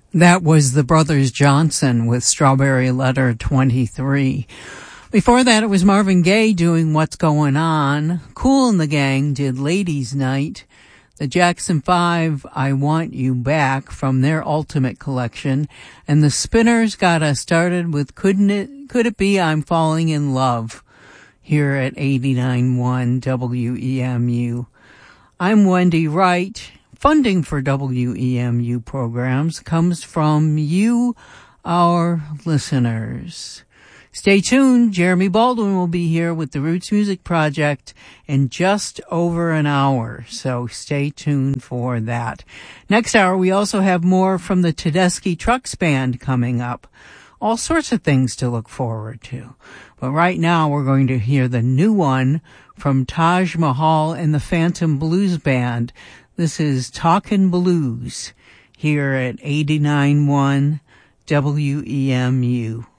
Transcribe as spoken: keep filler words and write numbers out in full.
That was the Brothers Johnson with Strawberry Letter twenty-three. Before that, it was Marvin Gaye doing What's Going On. Kool and the Gang did Ladies' Night. The Jackson Five, I Want You Back, from their Ultimate Collection. And the Spinners got us started with Couldn't It, Could It Be I'm Falling in Love, here at eighty-nine point one W E M U. I'm Wendy Wright. Funding for W E M U programs comes from you, our listeners. Stay tuned. Jeremy Baldwin will be here with the Roots Music Project in just over an hour, so stay tuned for that. Next hour, we also have more from the Tedeschi Trucks Band coming up. All sorts of things to look forward to. But right now, we're going to hear the new one from Taj Mahal and the Phantom Blues Band. This is Talkin' Blues here at eighty-nine point one W E M U.